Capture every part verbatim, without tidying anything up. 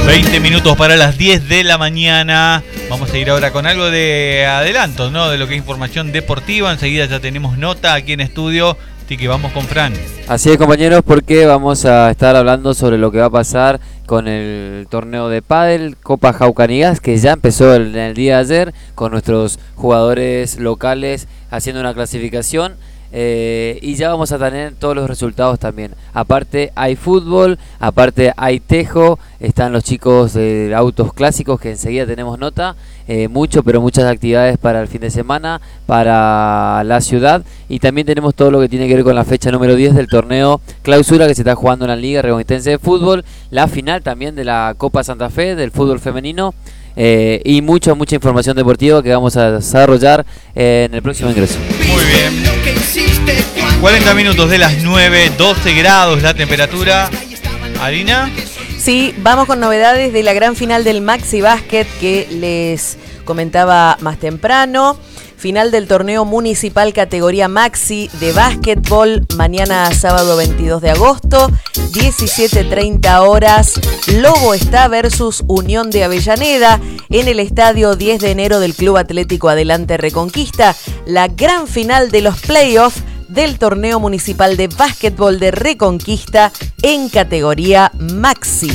veinte minutos para las diez de la mañana. Vamos a ir ahora con algo de adelanto, ¿no? De lo que es información deportiva. Enseguida ya tenemos nota aquí en estudio. Así que vamos con Fran. Así es, compañeros, porque vamos a estar hablando sobre lo que va a pasar con el torneo de pádel Copa Jaucanigas, que ya empezó el, el día de ayer, con nuestros jugadores locales haciendo una clasificación. Eh, y ya vamos a tener todos los resultados también. Aparte hay fútbol, aparte hay tejo, están los chicos de autos clásicos que enseguida tenemos nota, eh, mucho pero muchas actividades para el fin de semana, para la ciudad, y también tenemos todo lo que tiene que ver con la fecha número diez del torneo clausura que se está jugando en la Liga Reconquistense de Fútbol, la final también de la Copa Santa Fe del fútbol femenino. Eh, y mucha, mucha información deportiva que vamos a desarrollar eh, en el próximo ingreso. Muy bien. cuarenta minutos de las nueve, doce grados la temperatura. ¿Alina? Sí, vamos con novedades de la gran final del Maxi Básquet que les comentaba más temprano. Final del torneo municipal categoría Maxi de básquetbol, mañana sábado veintidós de agosto, diecisiete treinta horas, Lobo está versus Unión de Avellaneda en el estadio diez de enero del Club Atlético Adelante Reconquista, la gran final de los playoffs del torneo municipal de básquetbol de Reconquista en categoría Maxi.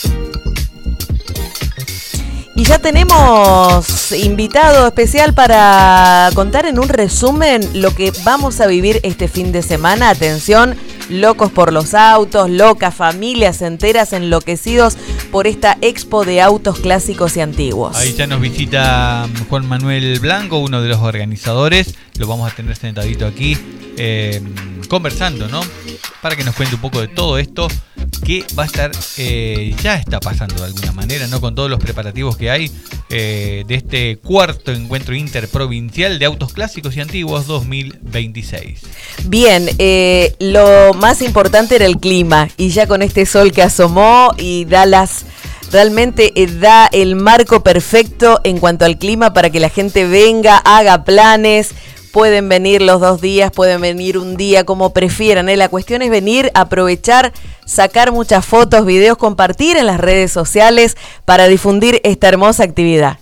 Y ya tenemos invitado especial para contar en un resumen lo que vamos a vivir este fin de semana. Atención, locos por los autos, locas familias enteras enloquecidos por esta expo de autos clásicos y antiguos. Ahí ya nos visita Juan Manuel Blanco, uno de los organizadores. Lo vamos a tener sentadito aquí eh, conversando, ¿no? Para que nos cuente un poco de todo esto que va a estar, eh, ya está pasando de alguna manera, ¿no? Con todos los preparativos que hay eh, de este cuarto encuentro interprovincial de autos clásicos y antiguos dos mil veintiséis. Bien, eh, lo más importante era el clima y ya con este sol que asomó y da las... Realmente eh, da el marco perfecto en cuanto al clima para que la gente venga, haga planes. Pueden venir los dos días, pueden venir un día, como prefieran, ¿eh? La cuestión es venir, aprovechar, sacar muchas fotos, videos, compartir en las redes sociales para difundir esta hermosa actividad.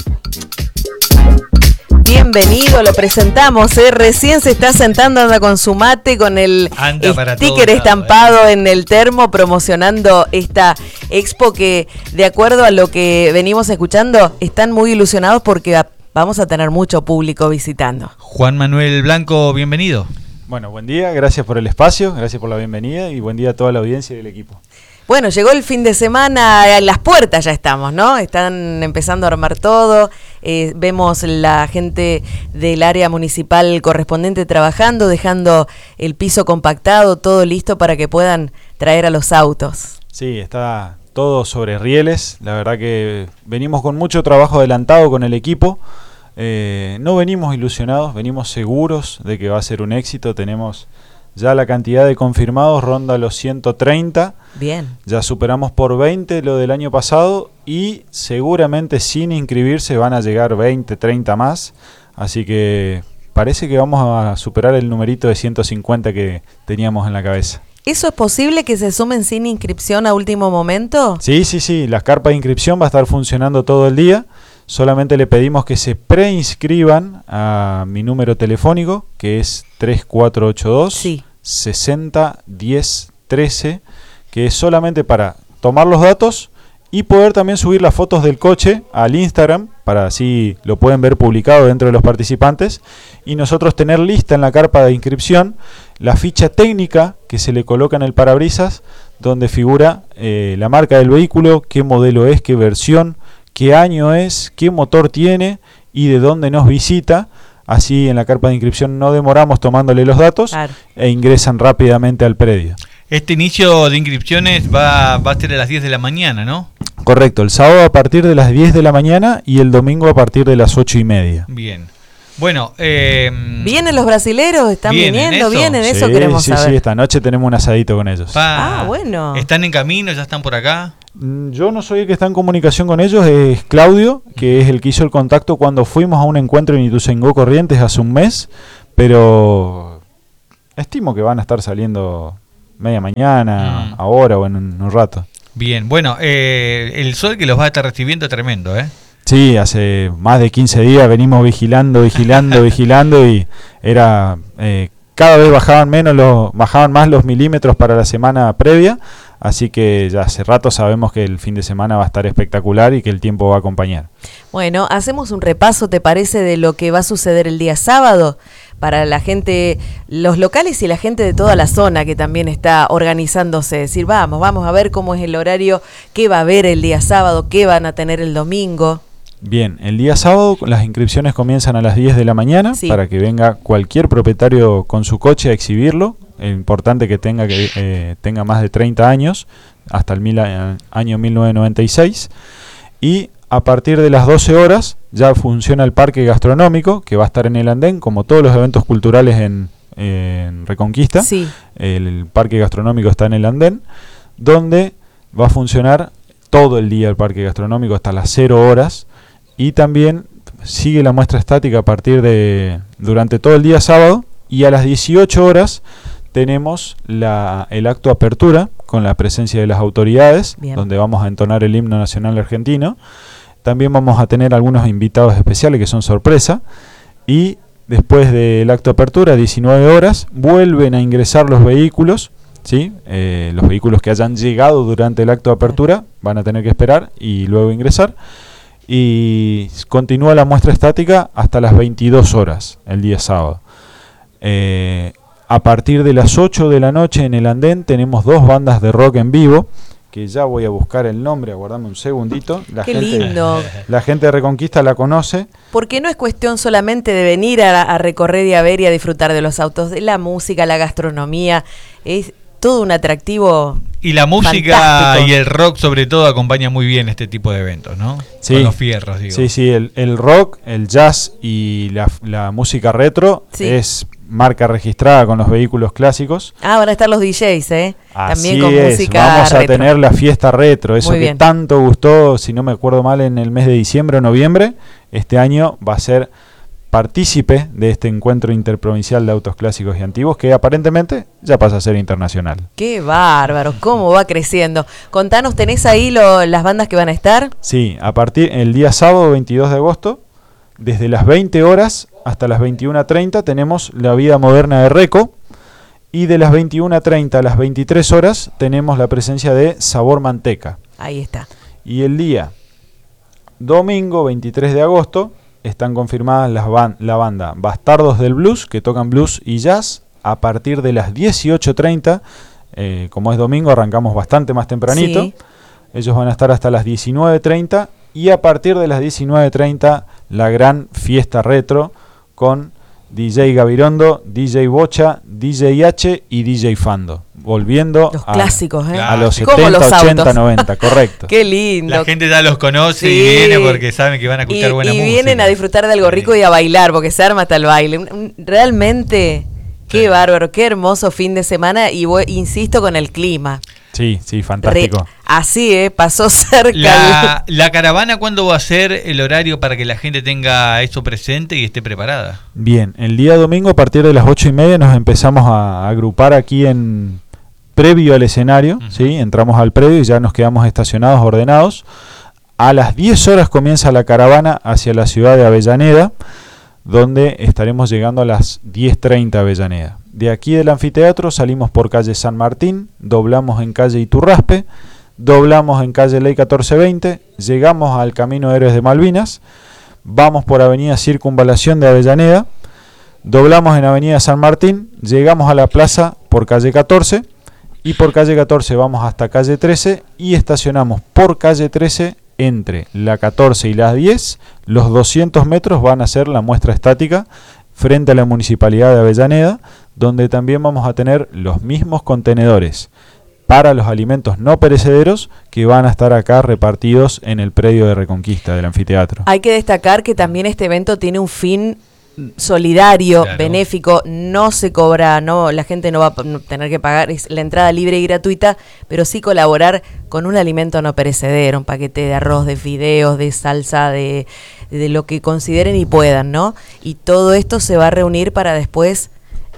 Bienvenido, lo presentamos, ¿eh? Recién se está sentando, anda con su mate, con el sticker estampado lado, eh. en el termo, promocionando esta expo que, de acuerdo a lo que venimos escuchando, están muy ilusionados porque vamos a tener mucho público visitando. Juan Manuel Blanco, bienvenido. Bueno, buen día, gracias por el espacio, gracias por la bienvenida y buen día a toda la audiencia y del equipo. Bueno, llegó el fin de semana, en las puertas ya estamos, ¿no? Están empezando a armar todo, eh, vemos la gente del área municipal correspondiente trabajando, dejando el piso compactado, todo listo para que puedan traer a los autos. Sí, está todo sobre rieles, la verdad que venimos con mucho trabajo adelantado con el equipo, eh, no venimos ilusionados, venimos seguros de que va a ser un éxito, tenemos... Ya la cantidad de confirmados ronda los ciento treinta. Bien. Ya superamos por veinte lo del año pasado y seguramente sin inscribirse van a llegar veinte, treinta más. Así que parece que vamos a superar el numerito de ciento cincuenta que teníamos en la cabeza. ¿Eso es posible que se sumen sin inscripción a último momento? Sí, sí, sí. La carpa de inscripción va a estar funcionando todo el día. Solamente le pedimos que se preinscriban a mi número telefónico, que es tres cuatro ocho dos, sí. sesenta diez trece, que es solamente para tomar los datos y poder también subir las fotos del coche al Instagram, para así lo pueden ver publicado dentro de los participantes, y nosotros tener lista en la carpa de inscripción la ficha técnica que se le coloca en el parabrisas, donde figura eh, la marca del vehículo, qué modelo es, qué versión, qué año es, qué motor tiene y de dónde nos visita. Así en la carpa de inscripción no demoramos tomándole los datos, claro, e ingresan rápidamente al predio. Este inicio de inscripciones va, va a ser a las diez de la mañana, ¿no? Correcto, el sábado a partir de las diez de la mañana y el domingo a partir de las ocho y media. Bien. Bueno, eh, ¿vienen los brasileros? ¿Están ¿vienen viniendo? eso? ¿Vienen? Eso sí, queremos sí, saber. Sí, sí, esta noche tenemos un asadito con ellos. Pa, ah, bueno. ¿Están en camino? ¿Ya están por acá? Yo no soy el que está en comunicación con ellos, es Claudio, que es el que hizo el contacto cuando fuimos a un encuentro en Ituzaingó Corrientes hace un mes, pero estimo que van a estar saliendo media mañana, mm. ahora o en un, un rato. Bien, bueno, eh, el sol que los va a estar recibiendo es tremendo, ¿eh? Sí, hace más de quince días venimos vigilando, vigilando, vigilando y era eh, cada vez bajaban menos los, bajaban más los milímetros para la semana previa, así que ya hace rato sabemos que el fin de semana va a estar espectacular y que el tiempo va a acompañar. Bueno, hacemos un repaso, ¿te parece, de lo que va a suceder el día sábado? Para la gente, los locales y la gente de toda la zona que también está organizándose, decir, vamos, vamos a ver cómo es el horario, qué va a haber el día sábado, qué van a tener el domingo. Bien, el día sábado las inscripciones comienzan a las diez de la mañana, sí, para que venga cualquier propietario con su coche a exhibirlo. Es importante que tenga, que, eh, tenga más de treinta años, hasta el mil, año mil novecientos noventa y seis. Y a partir de las doce horas ya funciona el parque gastronómico, que va a estar en el andén, como todos los eventos culturales en, en Reconquista. Sí. El parque gastronómico está en el andén, donde va a funcionar todo el día el parque gastronómico hasta las cero horas. Y también sigue la muestra estática a partir de durante todo el día sábado, y a las dieciocho horas tenemos la, el acto de apertura con la presencia de las autoridades. Bien. Donde vamos a entonar el himno nacional argentino. También vamos a tener algunos invitados especiales que son sorpresa, y después del acto de apertura, diecinueve horas, vuelven a ingresar los vehículos, ¿sí? Eh, los vehículos que hayan llegado durante el acto de apertura van a tener que esperar y luego ingresar. Y continúa la muestra estática hasta las veintidós horas el día sábado. Eh, a partir de las ocho de la noche en el andén tenemos dos bandas de rock en vivo, que ya voy a buscar el nombre, aguardame un segundito. La Qué gente, lindo. La gente de Reconquista la conoce. Porque no es cuestión solamente de venir a, a recorrer y a ver y a disfrutar de los autos, de la música, la gastronomía, es todo un atractivo. Y la música fantástico. Y el rock sobre todo acompaña muy bien este tipo de eventos, ¿no? Sí. Con los fierros, digo. Sí, sí, el, el rock, el jazz y la, la música retro, sí, es marca registrada con los vehículos clásicos. Ah, van a estar los D Js, ¿eh? Así también con es, música vamos a retro. tener la fiesta retro, eso Muy que bien. tanto gustó, si no me acuerdo mal, en el mes de diciembre o noviembre. Este año va a ser partícipe de este encuentro interprovincial de autos clásicos y antiguos, que aparentemente ya pasa a ser internacional. Qué bárbaro, cómo va creciendo. Contanos, ¿tenés ahí lo, las bandas que van a estar? Sí, a partir el día sábado veintidós de agosto, desde las veinte horas hasta las veintiuna treinta tenemos La Vida Moderna de Reco, y de las veintiuna treinta a las veintitrés horas tenemos la presencia de Sabor Manteca. Ahí está. Y el día domingo veintitrés de agosto están confirmadas las ban- la banda Bastardos del Blues, que tocan blues y jazz, a partir de las dieciocho treinta. Eh, como es domingo, arrancamos bastante más tempranito. Sí. Ellos van a estar hasta las diecinueve treinta, y a partir de las diecinueve treinta la gran fiesta retro con D J Gavirondo, D J Bocha, D J H y D J Fando. Volviendo los a, clásicos, ¿eh? a los Como setenta, los ochenta, autos. noventa, correcto. Qué lindo. La gente ya los conoce, sí, y viene porque saben que van a escuchar y, buena y música. Y vienen a disfrutar de algo rico, sí, y a bailar, porque se arma hasta el baile. Un, un, realmente, qué, sí, bárbaro, qué hermoso fin de semana, y voy, insisto con el clima. Sí, sí, fantástico. Re, así, ¿eh? Pasó cerca. La, la caravana, ¿cuándo va a ser el horario para que la gente tenga eso presente y esté preparada? Bien, el día domingo a partir de las ocho y media nos empezamos a, a agrupar aquí en previo al escenario, uh-huh. ¿sí? Entramos al predio y ya nos quedamos estacionados, ordenados. A las diez horas comienza la caravana hacia la ciudad de Avellaneda, donde estaremos llegando a las diez treinta a Avellaneda. De aquí del anfiteatro salimos por calle San Martín, doblamos en calle Iturraspe, doblamos en calle Ley catorce veinte, llegamos al Camino de Héroes de Malvinas, vamos por avenida Circunvalación de Avellaneda, doblamos en avenida San Martín, llegamos a la plaza por calle catorce, y por calle catorce vamos hasta calle trece y estacionamos por calle trece entre la catorce y las diez. Los doscientos metros van a ser la muestra estática frente a la Municipalidad de Avellaneda, donde también vamos a tener los mismos contenedores para los alimentos no perecederos que van a estar acá repartidos en el predio de Reconquista del anfiteatro. Hay que destacar que también este evento tiene un fin solidario, claro, benéfico, no se cobra, no, la gente no va a tener que pagar, es la entrada libre y gratuita, pero sí colaborar con un alimento no perecedero, un paquete de arroz, de fideos, de salsa, de, de lo que consideren y puedan, ¿no? Y todo esto se va a reunir para después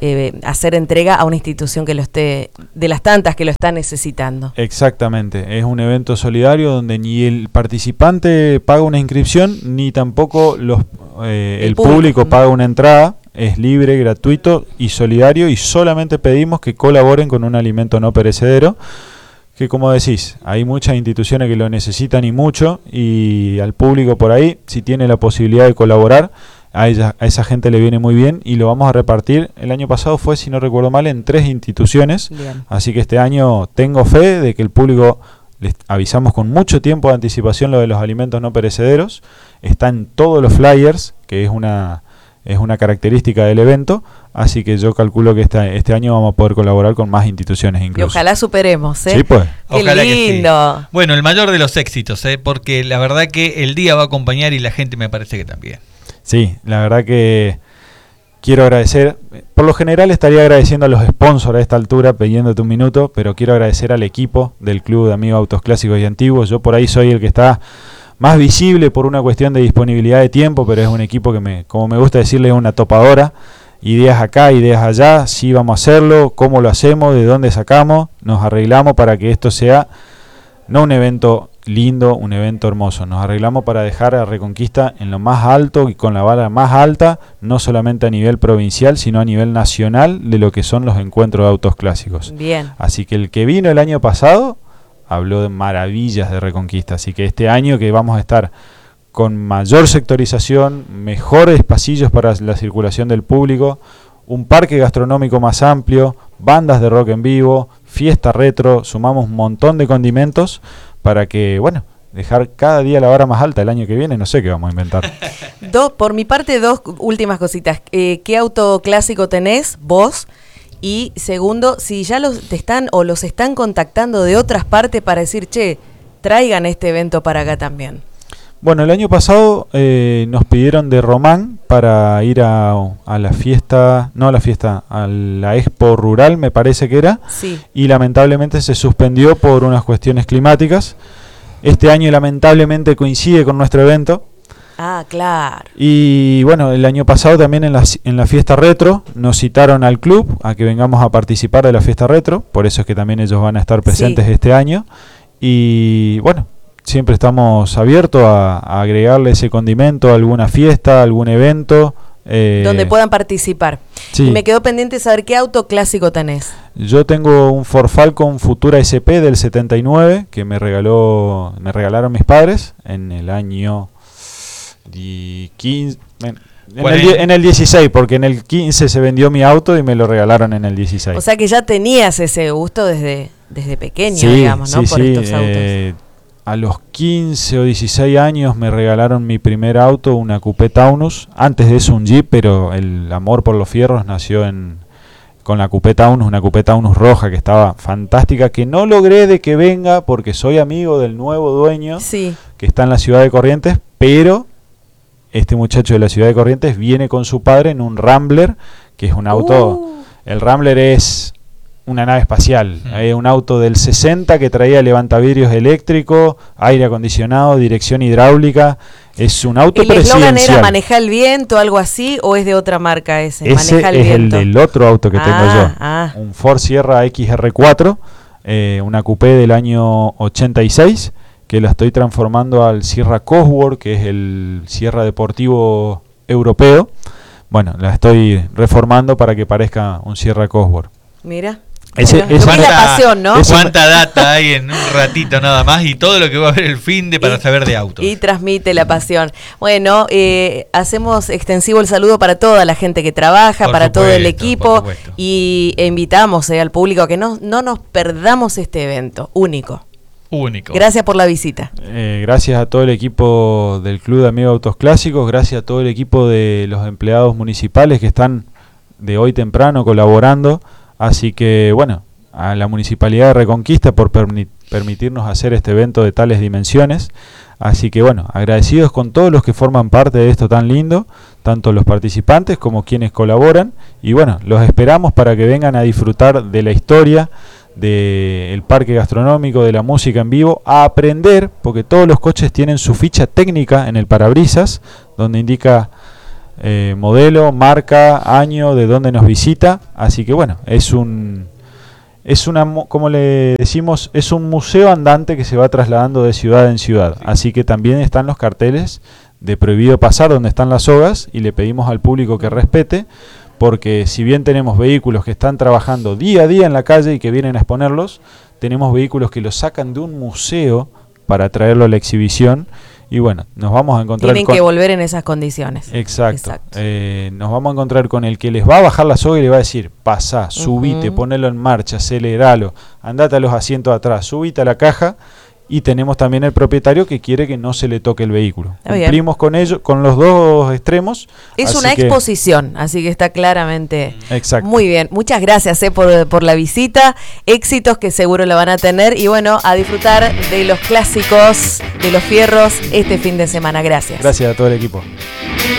eh, hacer entrega a una institución que lo esté, de las tantas que lo está necesitando. Exactamente, es un evento solidario donde ni el participante paga una inscripción, ni tampoco los, eh, el, el público. público paga una entrada. Es libre, gratuito y solidario, y solamente pedimos que colaboren con un alimento no perecedero, que como decís, hay muchas instituciones que lo necesitan y mucho, y al público por ahí, si tiene la posibilidad de colaborar, a, ella, a esa gente le viene muy bien, y lo vamos a repartir. El año pasado fue, si no recuerdo mal, en tres instituciones. Bien. Así que este año tengo fe de que el público, les avisamos con mucho tiempo de anticipación lo de los alimentos no perecederos, está en todos los flyers, que es una... es una característica del evento, así que yo calculo que este, este año vamos a poder colaborar con más instituciones incluso. Y ojalá superemos, ¿eh? Sí, pues. Qué ojalá lindo. Que sí. Bueno, el mayor de los éxitos, ¿eh? Porque la verdad que el día va a acompañar y la gente me parece que también. Sí, la verdad que quiero agradecer, por lo general estaría agradeciendo a los sponsors a esta altura, pidiéndote un minuto, pero quiero agradecer al equipo del Club de Amigos Autos Clásicos y Antiguos. Yo por ahí soy el que está más visible por una cuestión de disponibilidad de tiempo, pero es un equipo que, me, como me gusta decirle, es una topadora. Ideas acá, ideas allá, sí vamos a hacerlo, cómo lo hacemos, de dónde sacamos, nos arreglamos para que esto sea no un evento lindo, un evento hermoso. Nos arreglamos para dejar a Reconquista en lo más alto y con la vara más alta, no solamente a nivel provincial, sino a nivel nacional de lo que son los encuentros de autos clásicos. Bien. Así que el que vino el año pasado habló de maravillas de Reconquista, así que este año que vamos a estar con mayor sectorización, mejores pasillos para la circulación del público, un parque gastronómico más amplio, bandas de rock en vivo, fiesta retro, sumamos un montón de condimentos para que, bueno, dejar cada día la vara más alta el año que viene, no sé qué vamos a inventar. Do, por mi parte, dos últimas cositas. Eh, ¿Qué auto clásico tenés vos? Y segundo, si ya los te están o los están contactando de otras partes para decir, che, traigan este evento para acá también. Bueno, el año pasado eh, nos pidieron de Román para ir a, a la fiesta, no a la fiesta, a la Expo Rural, me parece que era, sí. Y lamentablemente se suspendió por unas cuestiones climáticas. Este año lamentablemente coincide con nuestro evento. Ah, claro. Y bueno, el año pasado también en la, en la fiesta retro nos citaron al club a que vengamos a participar de la fiesta retro, por eso es que también ellos van a estar presentes sí. este año. Y bueno, siempre estamos abiertos a, a agregarle ese condimento a alguna fiesta, algún evento. Eh, donde puedan participar. Sí. Y me quedó pendiente saber qué auto clásico tenés. Yo tengo un Ford Falcon Futura S P del setenta y nueve que me regaló, me regalaron mis padres en el año quince, en, en, el, en el dieciséis, porque en el quince se vendió mi auto y me lo regalaron en el dieciséis. O sea que ya tenías ese gusto desde, desde pequeño, sí, digamos, ¿no? Sí, por sí, estos autos. Eh, a los quince o dieciséis años me regalaron mi primer auto, una Coupé Taunus. Antes de eso un Jeep, pero el amor por los fierros nació en con la Coupé Taunus, una Coupé Taunus roja que estaba fantástica, que no logré de que venga porque soy amigo del nuevo dueño, sí, que está en la ciudad de Corrientes, pero este muchacho de la ciudad de Corrientes viene con su padre en un Rambler, que es un auto, uh. el Rambler es una nave espacial, mm. es un auto del sesenta que traía levantavidrios eléctrico, aire acondicionado, dirección hidráulica, es un auto presidencial. ¿El eslogan era manejar el viento, algo así, o es de otra marca ese? Ese maneja el es viento. El del otro auto que ah, tengo yo, ah. un Ford Sierra X R cuatro, eh, una coupé del año ochenta y seis, que la estoy transformando al Sierra Cosworth, que es el Sierra deportivo europeo. Bueno, la estoy reformando para que parezca un Sierra Cosworth. Mira. Ese, bueno, esa, la pasión, ¿no? Cuánta data hay en un ratito nada más y todo lo que va a haber el fin de para y, saber de autos. Y transmite la pasión. Bueno, eh, hacemos extensivo el saludo para toda la gente que trabaja, por para supuesto, todo el equipo y e invitamos eh, al público a que no, no nos perdamos este evento único. Único. Gracias por la visita. Eh, gracias a todo el equipo del Club de Amigos Autos Clásicos, gracias a todo el equipo de los empleados municipales que están de hoy temprano colaborando. Así que, bueno, a la Municipalidad de Reconquista por permi- permitirnos hacer este evento de tales dimensiones. Así que, bueno, agradecidos con todos los que forman parte de esto tan lindo, tanto los participantes como quienes colaboran. Y, bueno, los esperamos para que vengan a disfrutar de la historia, del parque gastronómico, de la música en vivo, a aprender, porque todos los coches tienen su ficha técnica en el parabrisas, donde indica eh, modelo, marca, año, de dónde nos visita. Así que bueno, es un es una como le decimos, es un museo andante que se va trasladando de ciudad en ciudad. Sí. Así que también están los carteles de prohibido pasar donde están las sogas y le pedimos al público que respete, porque si bien tenemos vehículos que están trabajando día a día en la calle y que vienen a exponerlos, tenemos vehículos que los sacan de un museo para traerlo a la exhibición. Y bueno, nos vamos a encontrar Tienen con... que volver en esas condiciones. Exacto. Exacto. Eh, nos vamos a encontrar con el que les va a bajar la soga y le va a decir, pasá, subite, uh-huh. ponelo en marcha, aceleralo, andate a los asientos atrás, subite a la caja. Y tenemos también el propietario que quiere que no se le toque el vehículo. Está Cumplimos bien. con ello, con los dos extremos. Es una que... exposición, así que está claramente Exacto. muy bien. Muchas gracias eh, por, por la visita, éxitos que seguro la van a tener y bueno, a disfrutar de los clásicos de los fierros este fin de semana. Gracias. Gracias a todo el equipo.